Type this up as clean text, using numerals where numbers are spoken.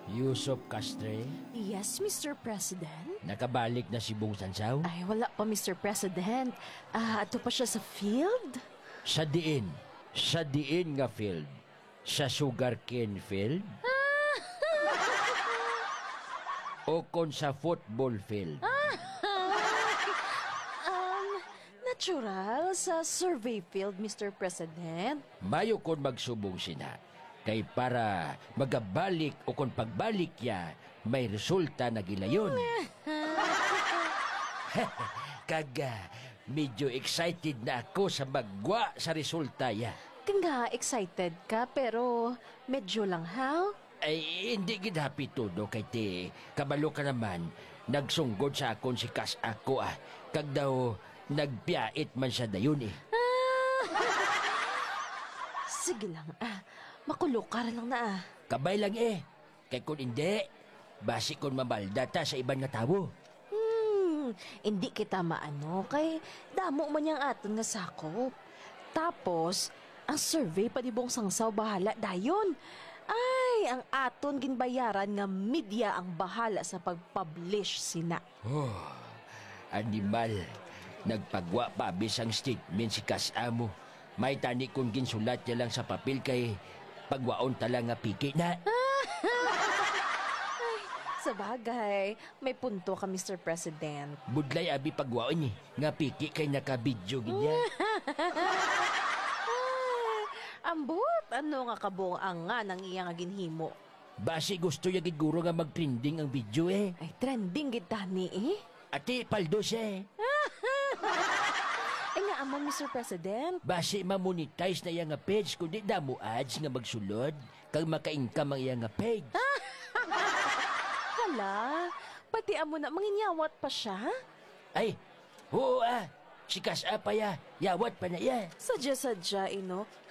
Yusop Castre, Yes, Mr. President? nakabalik na si Bong Sansaw? Ay, wala pa, Mr. President. Ato pa siya sa field? Sa diin nga field. Sa sugarcane field? O kon sa football field? Natural, sa survey field, Mr. President. Mayo kon magsubong sina. Kay para magabalik o kon pagbalik ya, may resulta na gilayon. Kaga, medyo excited na ako sa magwa sa resulta ya. Kanga excited ka, pero medyo lang, how? Ay, hindi gidhapi todo kay ti. Kabalo ka naman, nagsunggod sa akon si Kas ako Kag daw, nagpiait man siya dayon Sige lang, makulo ka lang na Kabay lang Kay kung hindi, basi kon mabalda ta sa ibang nga tawo. Hindi kita maano, kay damo man yang aton nga sakop. Tapos, ang survey pa di Bong Sangsaw bahala dayon. Ay, ang aton ginbayaran nga media ang bahala sa pag-publish sina. Animal, nagpagwa pa bisang statement si Kas amo. May tani kung ginsulat niya lang sa papel kay pagwaon tala nga piki na. Sa bagay, may punto ka, Mr. President. Budlay abi pagwaon nga piki kay nakabidyo ginya. Ambot, ano nga kabong ang nga nang iya nga ginhimo? Basi gusto niya giguro nga mag-trending ang video Ay, trending kita ni Ate, paldos Ay nga amon, Mr. President. Basi ma-monetize na iya nga page kundi damo ads nga magsulod kag maka-income ang iya nga page. Hala, pati amo na manginyawat pa siya? Ay, oo si Kas pa yawat pa na iya. Sadya-sadya,